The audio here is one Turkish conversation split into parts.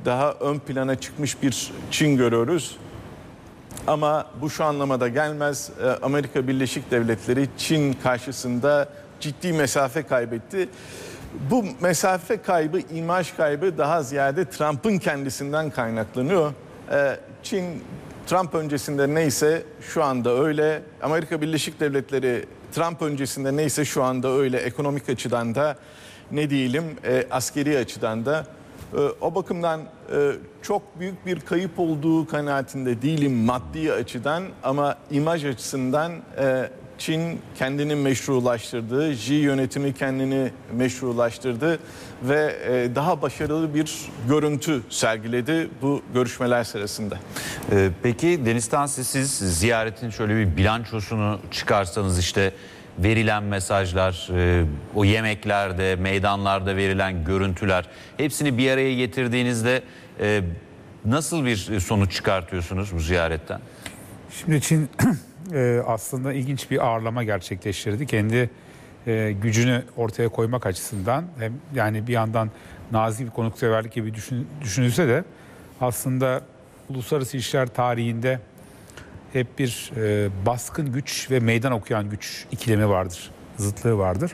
daha ön plana çıkmış bir Çin görüyoruz. Ama bu şu anlamada gelmez. Amerika Birleşik Devletleri Çin karşısında ciddi mesafe kaybetti. Bu mesafe kaybı, imaj kaybı daha ziyade Trump'ın kendisinden kaynaklanıyor. Çin Trump öncesinde neyse şu anda öyle. Amerika Birleşik Devletleri Trump öncesinde neyse şu anda öyle. Ekonomik açıdan da ne diyelim askeri açıdan da. O bakımdan çok büyük bir kayıp olduğu kanaatinde değilim maddi açıdan, ama imaj açısından Çin kendini meşrulaştırdı, Xi yönetimi kendini meşrulaştırdı ve daha başarılı bir görüntü sergiledi bu görüşmeler sırasında. Peki Deniz Tansi, siz ziyaretin şöyle bir bilançosunu çıkarsanız, işte verilen mesajlar, o yemeklerde, meydanlarda verilen görüntüler, hepsini bir araya getirdiğinizde nasıl bir sonuç çıkartıyorsunuz bu ziyaretten? Şimdi Çin aslında ilginç bir ağırlama gerçekleştirdi. Kendi gücünü ortaya koymak açısından, hem yani bir yandan nazik bir konukseverlik gibi düşünülse de aslında uluslararası ilişkiler tarihinde hep bir baskın güç ve meydan okuyan güç ikilemi vardır, zıtlığı vardır.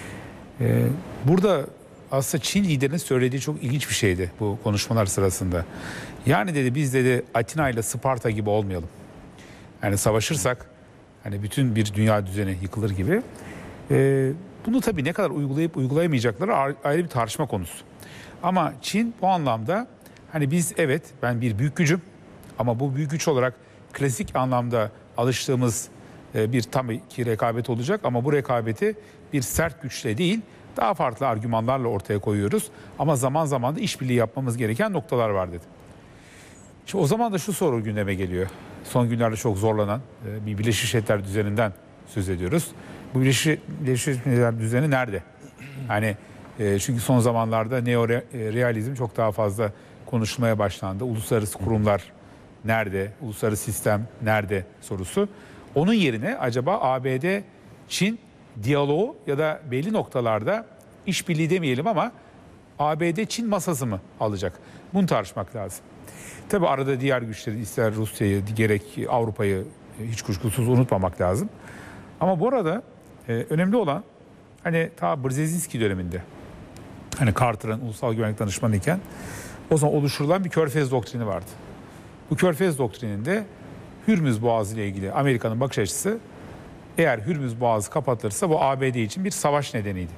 Burada aslında Çin liderinin söylediği çok ilginç bir şeydi bu konuşmalar sırasında. Yani dedi, biz dedi Atina ile Sparta gibi olmayalım. Yani savaşırsak hani bütün bir dünya düzeni yıkılır gibi. Bunu tabii ne kadar uygulayıp uygulayamayacakları ayrı bir tartışma konusu. Ama Çin bu anlamda hani biz, evet ben bir büyük gücüm, ama bu büyük güç olarak klasik anlamda alıştığımız bir tabii ki rekabet olacak, ama bu rekabeti bir sert güçle değil, daha farklı argümanlarla ortaya koyuyoruz. Ama zaman zaman da işbirliği yapmamız gereken noktalar var dedi. Şimdi o zaman da şu soru gündeme geliyor. Son günlerde çok zorlanan bir Birleşmiş Milletler düzeninden söz ediyoruz. Bu Birleşmiş Milletler düzeni nerede? Hani çünkü son zamanlarda neorealizm çok daha fazla konuşulmaya başlandı. Uluslararası kurumlar nerede? Uluslararası sistem nerede sorusu. Onun yerine acaba ABD-Çin diyaloğu ya da belli noktalarda işbirliği demeyelim ama ABD-Çin masası mı alacak? Bunu tartışmak lazım. Tabii arada diğer güçleri, ister Rusya'yı gerek Avrupa'yı hiç kuşkusuz unutmamak lazım. Ama bu arada önemli olan, hani ta Brzezinski döneminde, hani Carter'ın ulusal güvenlik danışmanı iken o zaman oluşturulan bir Körfez doktrini vardı. Bu Körfez doktrininde Hürmüz Boğazı ile ilgili Amerika'nın bakış açısı, eğer Hürmüz Boğazı kapatılırsa bu ABD için bir savaş nedeniydi.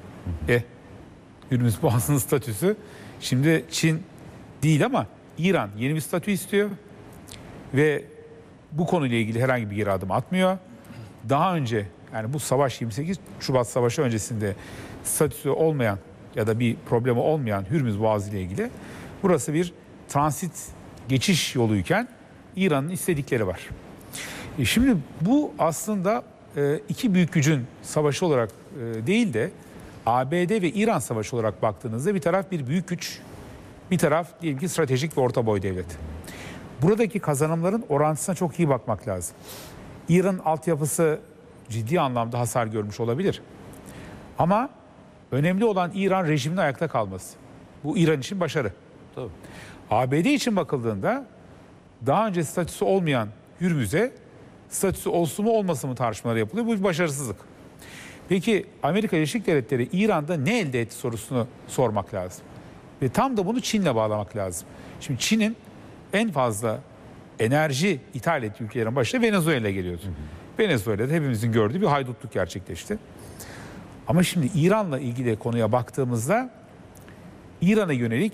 Hürmüz Boğazı'nın statüsü şimdi Çin değil ama İran yeni bir statü istiyor ve bu konuyla ilgili herhangi bir geri adım atmıyor. Daha önce, yani bu savaş 28 Şubat Savaşı öncesinde statüsü olmayan ya da bir problemi olmayan Hürmüz Boğazı ile ilgili, burası bir transit geçiş yoluyken İran'ın istedikleri var. Şimdi bu aslında iki büyük gücün savaşı olarak değil de ABD ve İran savaşı olarak baktığınızda, bir taraf bir büyük güç, bir taraf diyelim ki stratejik ve orta boy devlet. Buradaki kazanımların orantısına çok iyi bakmak lazım. İran'ın altyapısı ciddi anlamda hasar görmüş olabilir. Ama önemli olan İran rejiminin ayakta kalması. Bu İran için başarı. Tabii. ABD için bakıldığında daha önce statüsü olmayan Hürmüz'e statüsü olsun mu olmasın mı tartışmaları yapılıyor. Bu bir başarısızlık. Peki Amerika Birleşik Devletleri İran'da ne elde etti sorusunu sormak lazım. Ve tam da bunu Çin'le bağlamak lazım. Şimdi Çin'in en fazla enerji ithal ettiği ülkelerin başında Venezuela geliyordu. Venezuela'da hepimizin gördüğü bir haydutluk gerçekleşti. Ama şimdi İran'la ilgili konuya baktığımızda İran'a yönelik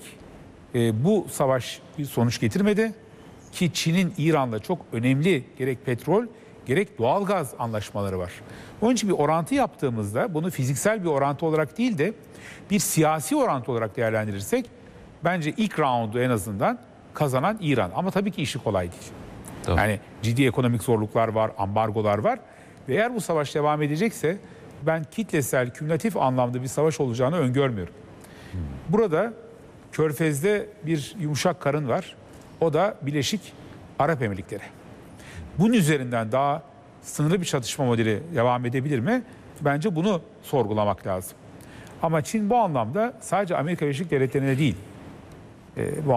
bu savaş bir sonuç getirmedi. Ki Çin'in İran'la çok önemli gerek petrol gerek doğalgaz anlaşmaları var. Onun için bir orantı yaptığımızda bunu fiziksel bir orantı olarak değil de bir siyasi orantı olarak değerlendirirsek bence ilk roundu en azından kazanan İran. Ama tabii ki işi kolay değil. Tamam. Yani ciddi ekonomik zorluklar var, ambargolar var. Ve eğer bu savaş devam edecekse ben kitlesel, kümülatif anlamda bir savaş olacağını öngörmüyorum. Burada Körfez'de bir yumuşak karın var. O da Birleşik Arap Emirlikleri. Bunun üzerinden daha sınırlı bir çatışma modeli devam edebilir mi? Bence bunu sorgulamak lazım. Ama Çin bu anlamda sadece Amerika Birleşik Devletleri'ne değil, bu